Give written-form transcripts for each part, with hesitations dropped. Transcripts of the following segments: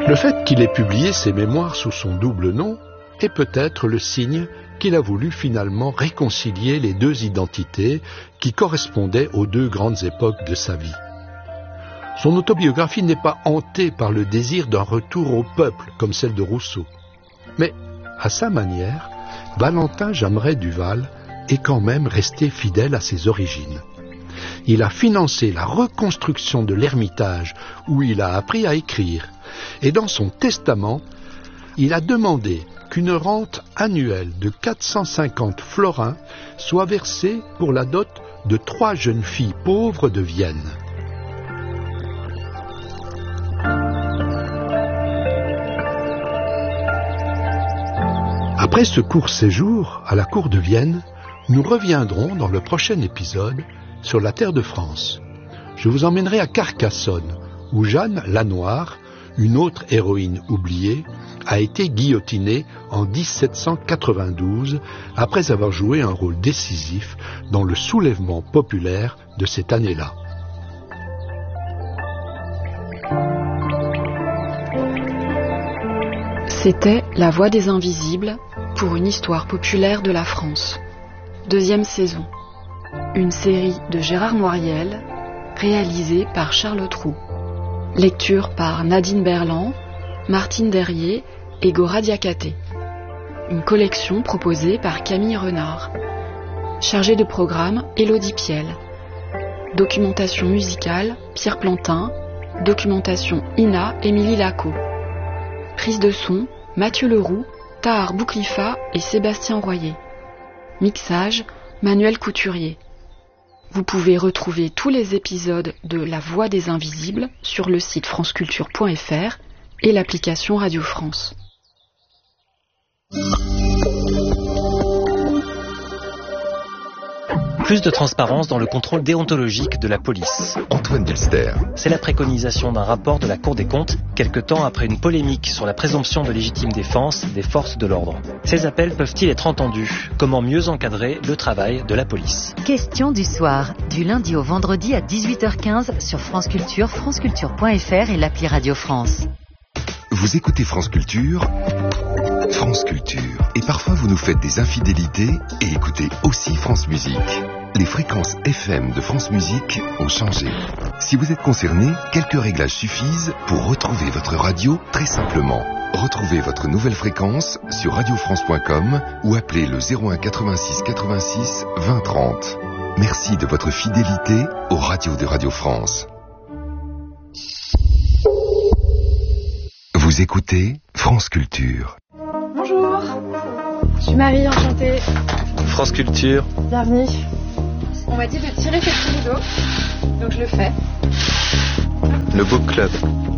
Le fait qu'il ait publié ses mémoires sous son double nom est peut-être le signe qu'il a voulu finalement réconcilier les deux identités qui correspondaient aux deux grandes époques de sa vie. Son autobiographie n'est pas hantée par le désir d'un retour au peuple comme celle de Rousseau. Mais, à sa manière, Valentin Jameray Duval est quand même resté fidèle à ses origines. Il a financé la reconstruction de l'Ermitage où il a appris à écrire. Et dans son testament, il a demandé qu'une rente annuelle de 450 florins soit versée pour la dot de 3 jeunes filles pauvres de Vienne. Après ce court séjour à la cour de Vienne, nous reviendrons dans le prochain épisode sur la terre de France. Je vous emmènerai à Carcassonne, où Jeanne Lanoire, une autre héroïne oubliée, a été guillotinée en 1792 après avoir joué un rôle décisif dans le soulèvement populaire de cette année-là. C'était La Voix des Invisibles pour une histoire populaire de la France. 2e saison. Une série de Gérard Noiriel, réalisée par Charles Trou. Lecture par Nadine Berland, Martine Derrier et Gora Diakhaté. Une collection proposée par Camille Renard. Chargée de programme, Élodie Piel. Documentation musicale, Pierre Plantin. Documentation INA, Émilie Lacot. Prise de son, Mathieu Leroux, Tahar Bouklifa et Sébastien Royer. Mixage, Manuel Couturier. Vous pouvez retrouver tous les épisodes de La Voix des Invisibles sur le site franceculture.fr et l'application Radio France. Plus de transparence dans le contrôle déontologique de la police. Antoine Delster. C'est la préconisation d'un rapport de la Cour des comptes, quelque temps après une polémique sur la présomption de légitime défense des forces de l'ordre. Ces appels peuvent-ils être entendus? Comment mieux encadrer le travail de la police? Question du soir, du lundi au vendredi à 18h15 sur France Culture, franceculture.fr et l'appli Radio France. Vous écoutez France Culture, France Culture. Et parfois vous nous faites des infidélités et écoutez aussi France Musique. Les fréquences FM de France Musique ont changé. Si vous êtes concerné, quelques réglages suffisent pour retrouver votre radio très simplement. Retrouvez votre nouvelle fréquence sur radiofrance.com ou appelez le 01 86 86 20 30. Merci de votre fidélité aux radios de Radio France. Vous écoutez France Culture. Bonjour, je suis Marie, enchantée. France Culture. Bienvenue. On m'a dit de tirer ces petits rideaux, donc je le fais. Le Book Club.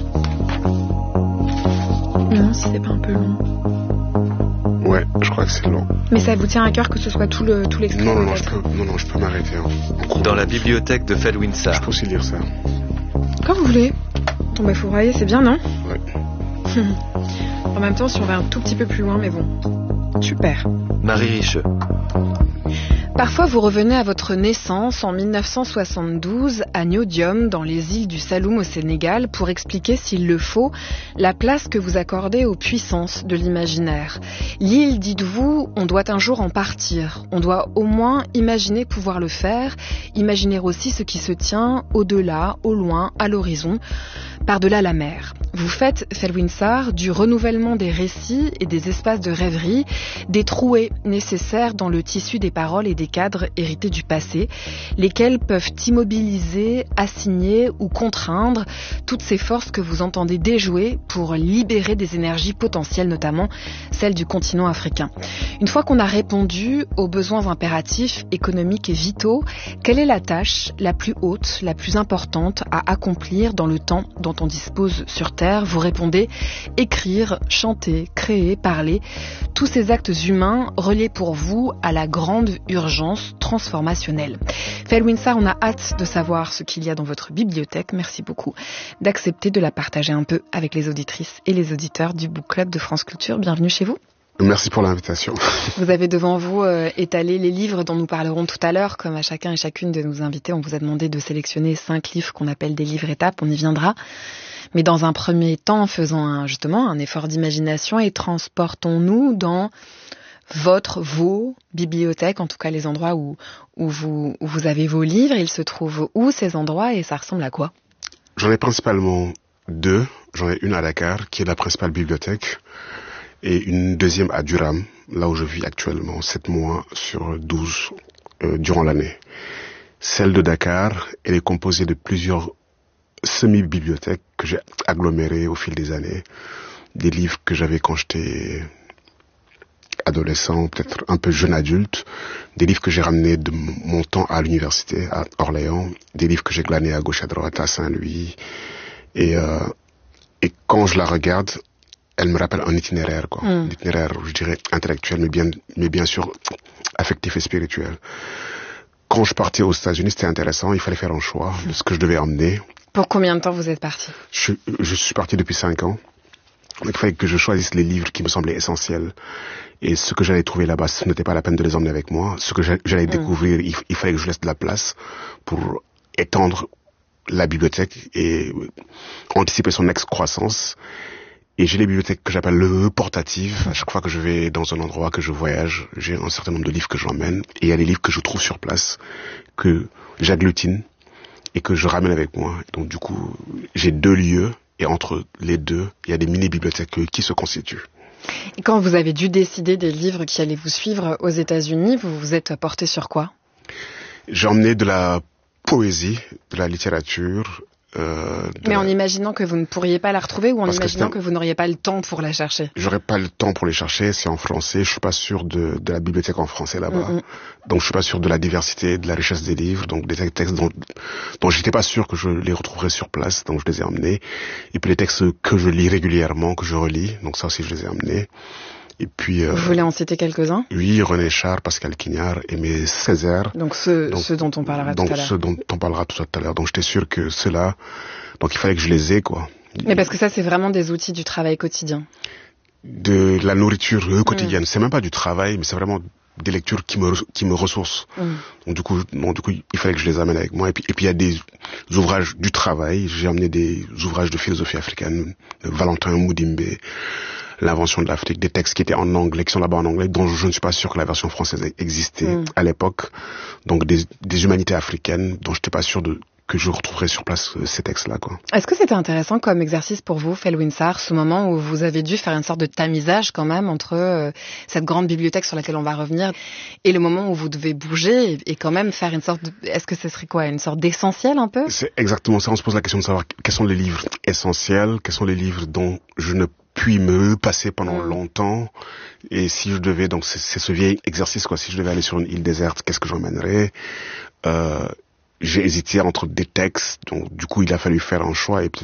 Non, si c'est pas un peu long. Ouais, je crois que c'est long. Mais ça vous tient à cœur que ce soit tout l'extrait? Non, je peux m'arrêter. Hein. Dans la bibliothèque de Felwinsar. Je peux aussi lire ça. Quand vous voulez. Bon bah faut brailler, c'est bien, non? Ouais. En même temps, si on va un tout petit peu plus loin, mais bon. Super. Marie Richeux. Parfois, vous revenez à votre naissance en 1972 à Nyodium, dans les îles du Saloum au Sénégal, pour expliquer, s'il le faut, la place que vous accordez aux puissances de l'imaginaire. L'île, dites-vous, on doit un jour en partir. On doit au moins imaginer pouvoir le faire, imaginer aussi ce qui se tient au-delà, au loin, à l'horizon, par-delà la mer. Vous faites, Felwinsar, du renouvellement des récits et des espaces de rêverie, des trouées nécessaires dans le tissu des paroles et des cadres hérités du passé, lesquels peuvent immobiliser, assigner ou contraindre toutes ces forces que vous entendez déjouer pour libérer des énergies potentielles, notamment celles du continent africain. Une fois qu'on a répondu aux besoins impératifs, économiques et vitaux, quelle est la tâche la plus haute, la plus importante à accomplir dans le temps dont on dispose sur Terre? Vous répondez écrire, chanter, créer, parler, tous ces actes humains reliés pour vous à la grande urgence transformationnelle. Felwinsar, on a hâte de savoir ce qu'il y a dans votre bibliothèque. Merci beaucoup d'accepter de la partager un peu avec les auditrices et les auditeurs du Book Club de France Culture. Bienvenue chez vous. Merci pour l'invitation. Vous avez devant vous étalé les livres dont nous parlerons tout à l'heure. Comme à chacun et chacune de nos invités, on vous a demandé de sélectionner 5 livres qu'on appelle des livres étapes. On y viendra. Mais dans un premier temps, faisons un effort d'imagination et transportons-nous dans vos bibliothèques, en tout cas les endroits où vous avez vos livres. Ils se trouvent où ces endroits et ça ressemble à quoi? J'en ai principalement 2. J'en ai une à Dakar, qui est la principale bibliothèque, et une deuxième à Durham, là où je vis actuellement, 7 mois sur 12 durant l'année. Celle de Dakar, elle est composée de plusieurs semi-bibliothèques que j'ai agglomérées au fil des années. Des livres que j'avais quand j'étais adolescent, peut-être un peu jeune adulte, des livres que j'ai ramenés de mon temps à l'université, à Orléans, des livres que j'ai glanés à gauche à droite, à Saint-Louis. Et quand je la regarde, elle me rappelle un itinéraire, quoi. Un itinéraire, je dirais, intellectuel, mais bien sûr affectif et spirituel. Quand je partais aux États-Unis, c'était intéressant, il fallait faire un choix de ce que je devais emmener. Pour combien de temps vous êtes parti? Je suis parti depuis 5 ans. Donc, il fallait que je choisisse les livres qui me semblaient essentiels. Et ce que j'allais trouver là-bas, ce n'était pas la peine de les emmener avec moi. Ce que j'allais découvrir, il fallait que je laisse de la place pour étendre la bibliothèque et anticiper son excroissance. Et j'ai les bibliothèques que j'appelle le portatives. À chaque fois que je vais dans un endroit, que je voyage, j'ai un certain nombre de livres que j'emmène. Et il y a des livres que je trouve sur place, que j'agglutine et que je ramène avec moi. Donc du coup, j'ai 2 lieux. Et entre les 2, il y a des mini-bibliothèques qui se constituent. Et quand vous avez dû décider des livres qui allaient vous suivre aux États-Unis, vous vous êtes porté sur quoi? J'ai emmené de la poésie, de la littérature. Mais en imaginant que vous ne pourriez pas la retrouver ou en imaginant que vous n'auriez pas le temps pour la chercher? J'aurais pas le temps pour les chercher, c'est en français, je suis pas sûr de la bibliothèque en français là-bas. Donc je suis pas sûr de la diversité, de la richesse des livres, donc des textes dont j'étais pas sûr que je les retrouverais sur place, donc je les ai emmenés. Et puis les textes que je lis régulièrement, que je relis, donc ça aussi je les ai emmenés. Et puis, vous voulez en citer quelques-uns? Oui, René Char, Pascal Quignard, Aimé Césaire. Donc ceux dont on parlera tout à l'heure. Donc ceux dont on parlera tout à l'heure. Donc j'étais sûr que ceux-là, donc il fallait que je les ai, quoi. Mais parce que ça, c'est vraiment des outils du travail quotidien. De la nourriture quotidienne. C'est même pas du travail, mais c'est vraiment des lectures qui me ressourcent. Donc du coup, il fallait que je les amène avec moi. Et puis il y a des ouvrages du travail. J'ai amené des ouvrages de philosophie africaine, de Valentin Moudimbe, L'invention de l'Afrique, des textes qui étaient en anglais, qui sont là-bas en anglais, dont je ne suis pas sûr que la version française existait à l'époque. Donc des humanités africaines dont je n'étais pas sûr que je retrouverais sur place ces textes-là, quoi. Est-ce que c'était intéressant comme exercice pour vous, Felwine Sarr, ce moment où vous avez dû faire une sorte de tamisage quand même entre cette grande bibliothèque sur laquelle on va revenir et le moment où vous devez bouger et quand même faire une sorte de... Est-ce que ce serait quoi, une sorte d'essentiel un peu? C'est exactement ça, on se pose la question de savoir quels sont les livres essentiels, quels sont les livres dont je ne puis me passer pendant longtemps, et si je devais, donc c'est ce vieil exercice, quoi, si je devais aller sur une île déserte, qu'est-ce que j'emmènerais? J'ai hésité entre des textes, donc du coup il a fallu faire un choix et